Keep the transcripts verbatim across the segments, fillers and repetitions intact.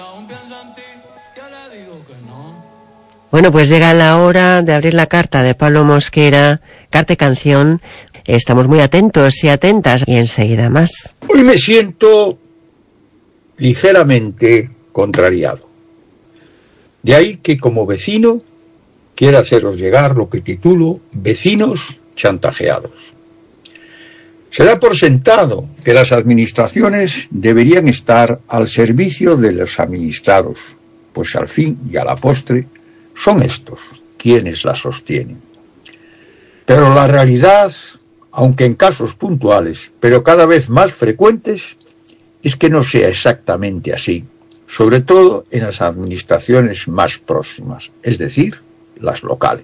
Bueno, pues llega la hora de abrir la carta de Pablo Mosquera, carta y canción. Estamos muy atentos y atentas y enseguida más. Hoy me siento ligeramente contrariado. De ahí que como vecino quiera haceros llegar lo que titulo Vecinos chantajeados. Se da por sentado que las administraciones deberían estar al servicio de los administrados, pues al fin y a la postre son estos quienes las sostienen. Pero la realidad, aunque en casos puntuales, pero cada vez más frecuentes, es que no sea exactamente así, sobre todo en las administraciones más próximas, es decir, las locales.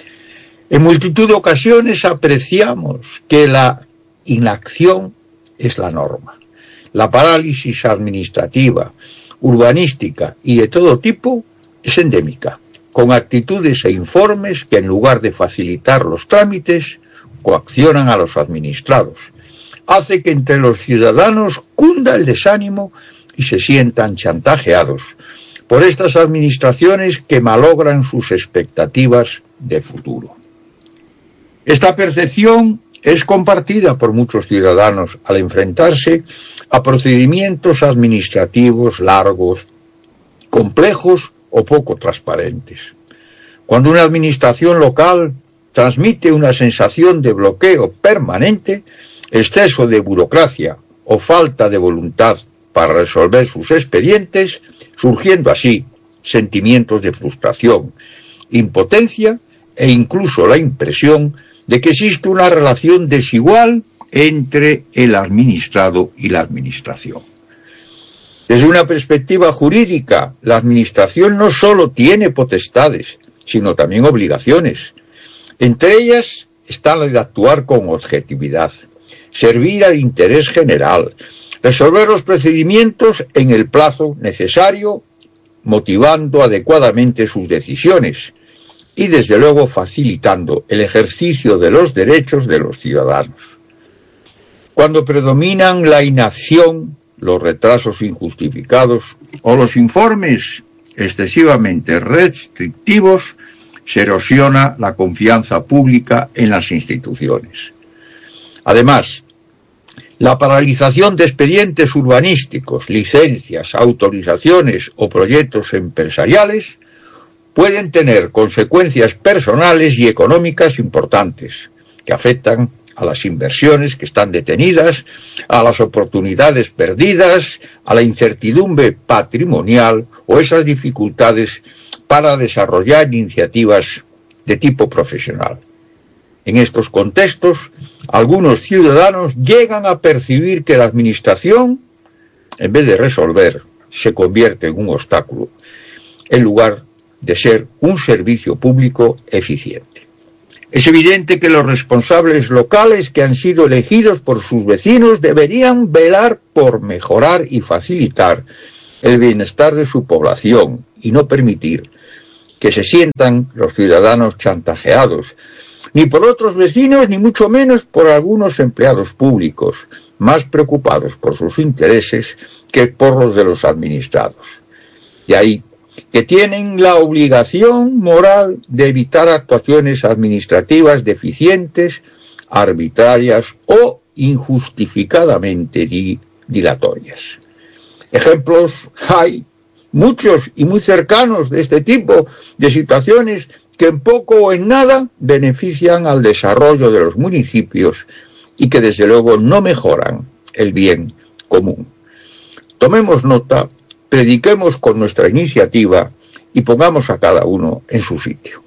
En multitud de ocasiones apreciamos que la inacción es la norma. La parálisis administrativa, urbanística y de todo tipo es endémica, con actitudes e informes que en lugar de facilitar los trámites, coaccionan a los administrados. Hace que entre los ciudadanos cunda el desánimo y se sientan chantajeados por estas administraciones que malogran sus expectativas de futuro. Esta percepción es compartida por muchos ciudadanos al enfrentarse a procedimientos administrativos largos, complejos o poco transparentes. Cuando una administración local transmite una sensación de bloqueo permanente, exceso de burocracia o falta de voluntad para resolver sus expedientes, surgiendo así sentimientos de frustración, impotencia e incluso la impresión de que existe una relación desigual entre el administrado y la administración. Desde una perspectiva jurídica, la administración no solo tiene potestades, sino también obligaciones. Entre ellas está la de actuar con objetividad, servir al interés general, resolver los procedimientos en el plazo necesario, motivando adecuadamente sus decisiones y, desde luego, facilitando el ejercicio de los derechos de los ciudadanos. Cuando predominan la inacción, los retrasos injustificados o los informes excesivamente restrictivos, se erosiona la confianza pública en las instituciones. Además, la paralización de expedientes urbanísticos, licencias, autorizaciones o proyectos empresariales pueden tener consecuencias personales y económicas importantes que afectan a las inversiones que están detenidas, a las oportunidades perdidas, a la incertidumbre patrimonial o esas dificultades para desarrollar iniciativas de tipo profesional. En estos contextos, algunos ciudadanos llegan a percibir que la administración, en vez de resolver, se convierte en un obstáculo, en lugar de ser un servicio público eficiente. Es evidente que los responsables locales que han sido elegidos por sus vecinos deberían velar por mejorar y facilitar el bienestar de su población y no permitir que se sientan los ciudadanos chantajeados, ni por otros vecinos, ni mucho menos por algunos empleados públicos, más preocupados por sus intereses que por los de los administrados. Y ahí que tienen la obligación moral de evitar actuaciones administrativas deficientes, arbitrarias o injustificadamente dilatorias. Ejemplos hay muchos y muy cercanos de este tipo de situaciones que en poco o en nada benefician al desarrollo de los municipios y que desde luego no mejoran el bien común. Tomemos nota, prediquemos con nuestra iniciativa y pongamos a cada uno en su sitio.